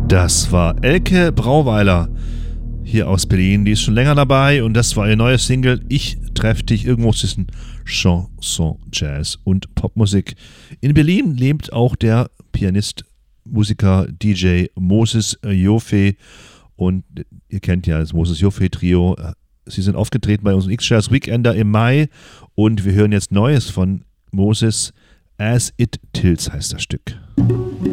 Das war Elke Brauweiler hier aus Berlin. Die ist schon länger dabei und das war ihr neues Single Ich treff dich irgendwo zwischen Chanson, Jazz und Popmusik. In Berlin lebt auch der Pianist, Musiker, DJ Moses Joffe und ihr kennt ja das Moses Joffe Trio. Sie sind aufgetreten bei unserem X-Jazz Weekender im Mai und wir hören jetzt Neues von Moses. As It Tilts heißt das Stück.